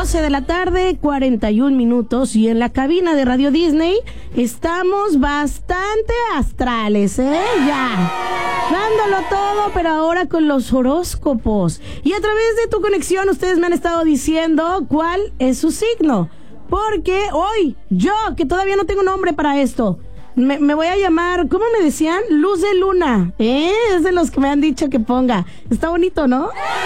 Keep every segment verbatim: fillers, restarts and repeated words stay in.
doce de la tarde, cuarenta y un minutos, y en la cabina de Radio Disney estamos bastante astrales, ¿eh? Ya, dándolo todo, pero ahora con los horóscopos. Y a través de tu conexión, ustedes me han estado diciendo cuál es su signo. Porque hoy, yo, que todavía no tengo nombre para esto, me, me voy a llamar, ¿cómo me decían? Luz de luna, ¿eh? Es de los que me han dicho que ponga. Está bonito, ¿no?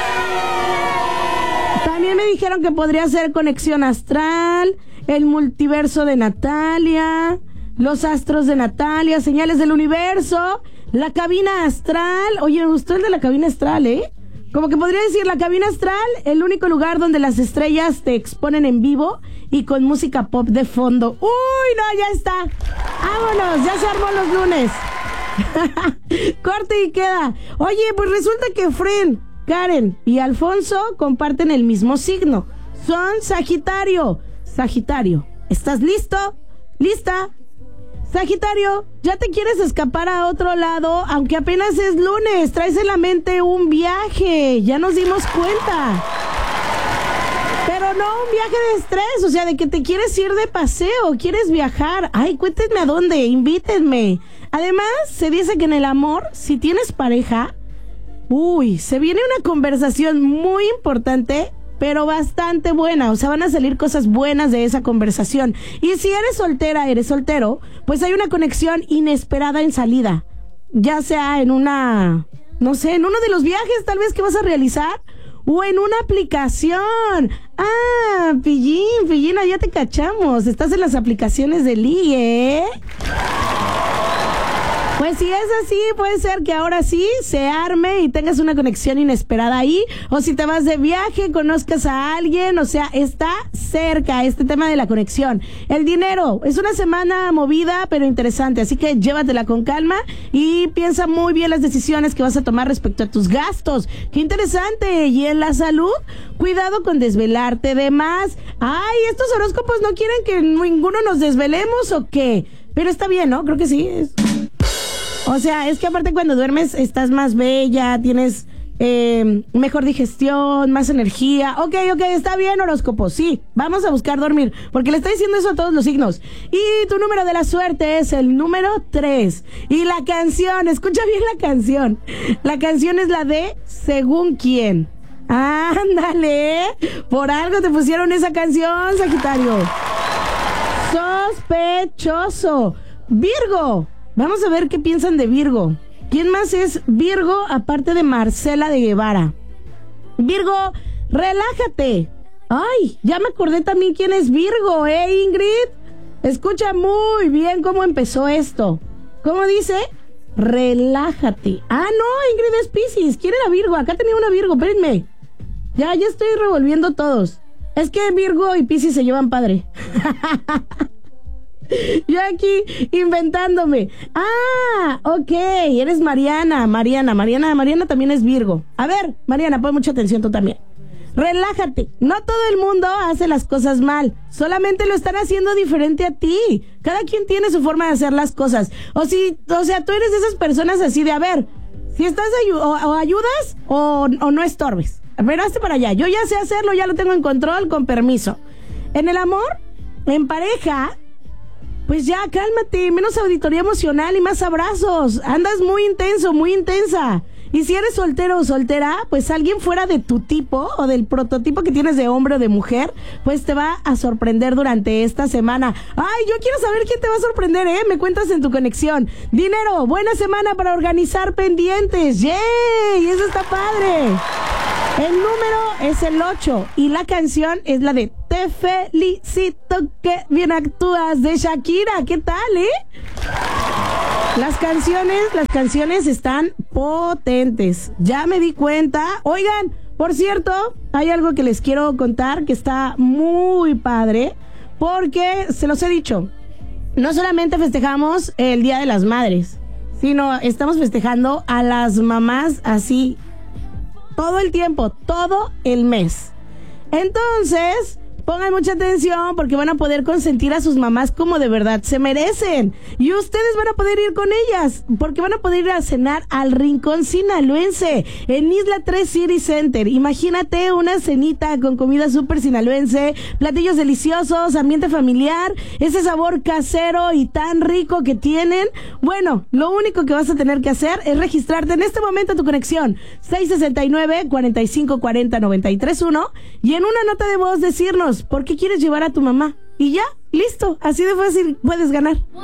También me dijeron que podría ser conexión astral, el multiverso de Natalia, los astros de Natalia, señales del universo, la cabina astral. Oye, me gustó el de la cabina astral, ¿eh? Como que podría decir la cabina astral, el único lugar donde las estrellas te exponen en vivo y con música pop de fondo. ¡Uy, no, ya está! ¡Vámonos! Ya se armó los lunes. Corte y queda. Oye, pues resulta que Fren, Karen y Alfonso comparten el mismo signo. Son Sagitario. Sagitario, ¿estás listo? ¿Lista? Sagitario, ¿ya te quieres escapar a otro lado? Aunque apenas es lunes, traes en la mente un viaje. Ya nos dimos cuenta. Pero no un viaje de estrés, o sea, de que te quieres ir de paseo, quieres viajar. Ay, cuéntenme a dónde, invítenme. Además, se dice que en el amor, si tienes pareja, uy, se viene una conversación muy importante, pero bastante buena. O sea, van a salir cosas buenas de esa conversación. Y si eres soltera, eres soltero, pues hay una conexión inesperada en salida. Ya sea en una, no sé, en uno de los viajes tal vez que vas a realizar, o en una aplicación. Ah, Pillín, Pillina, ya te cachamos. Estás en las aplicaciones de ligue, ¿eh? Pues si es así, puede ser que ahora sí se arme y tengas una conexión inesperada ahí. O si te vas de viaje, conozcas a alguien. O sea, está cerca este tema de la conexión. El dinero, es una semana movida, pero interesante. Así que llévatela con calma y piensa muy bien las decisiones que vas a tomar respecto a tus gastos. ¡Qué interesante! Y en la salud, cuidado con desvelarte de más. Ay, estos horóscopos no quieren que ninguno nos desvelemos, ¿o qué? Pero está bien, ¿no? Creo que sí. Es... O sea, es que aparte cuando duermes estás más bella, tienes eh, mejor digestión, más energía. Ok, ok, está bien, horóscopo, sí, vamos a buscar dormir, porque le está diciendo eso a todos los signos. Y tu número de la suerte es el número tres. Y la canción, escucha bien la canción. La canción es la de Según Quién. Ándale, por algo te pusieron esa canción, Sagitario. Sospechoso. Virgo. Vamos a ver qué piensan de Virgo. ¿Quién más es Virgo aparte de Marcela de Guevara? Virgo, relájate. Ay, ya me acordé también quién es Virgo, ¿eh, Ingrid? Escucha muy bien cómo empezó esto. ¿Cómo dice? Relájate. Ah, no, Ingrid es Piscis. ¿Quién era Virgo? Acá tenía una Virgo, espérenme. Ya, ya estoy revolviendo todos. Es que Virgo y Piscis se llevan padre. Yo aquí inventándome. Ah, ok, eres Mariana, Mariana, Mariana, Mariana también es Virgo. A ver, Mariana, pon mucha atención tú también. Relájate, no todo el mundo hace las cosas mal, solamente lo están haciendo diferente a ti. Cada quien tiene su forma de hacer las cosas. O si, o sea, tú eres de esas personas así de, a ver, si estás ayu- o, o ayudas o, o no estorbes. Pero hazte para allá, yo ya sé hacerlo, ya lo tengo en control, con permiso. En el amor, en pareja, pues ya, cálmate, menos auditoría emocional y más abrazos. Andas muy intenso, muy intensa. Y si eres soltero o soltera, pues alguien fuera de tu tipo o del prototipo que tienes de hombre o de mujer, pues te va a sorprender durante esta semana. Ay, yo quiero saber quién te va a sorprender, ¿eh? Me cuentas en tu conexión. Dinero, buena semana para organizar pendientes. ¡Yay! Eso está padre. El número es el ocho y la canción es la de Te felicito que bien actúas de Shakira. ¿Qué tal, eh? Las canciones, las canciones están potentes. Ya me di cuenta. Oigan, por cierto, hay algo que les quiero contar que está muy padre, porque se los he dicho, no solamente festejamos el Día de las Madres, sino estamos festejando a las mamás así todo el tiempo, todo el mes. Entonces, Pongan mucha atención porque van a poder consentir a sus mamás como de verdad se merecen. Y ustedes van a poder ir con ellas porque van a poder ir a cenar al Rincón Sinaloense en Isla tres City Center. Imagínate una cenita con comida súper sinaloense, platillos deliciosos, ambiente familiar, ese sabor casero y tan rico que tienen. Bueno, lo único que vas a tener que hacer es registrarte en este momento a tu conexión seis sesenta y nueve, cuarenta y cinco cuarenta, noventa y tres uno y en una nota de voz decirnos por qué quieres llevar a tu mamá. Y ya, listo, así de fácil puedes ganar.